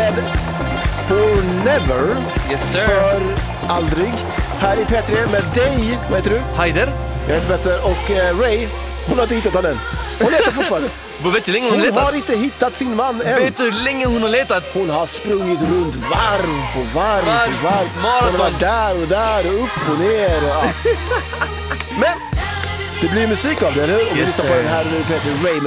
med For Never. Yes, sir. För aldrig. Här i P3 med dig, vad heter du? Heider. Jag heter Petter och Ray, hon har inte hittat den än. Hon letar fortfarande. Vet du hur länge hon har Hon letat? har inte hittat sin man än. Vet du hur länge hon har letat? Hon har sprungit runt varv på varv på varv. Maraton. Hon har varit där och upp och ner. Och, ja. Men det blir musik av det, eller hur? Om vi Yes, lyssnar på sir. den här nu, Peter Ray.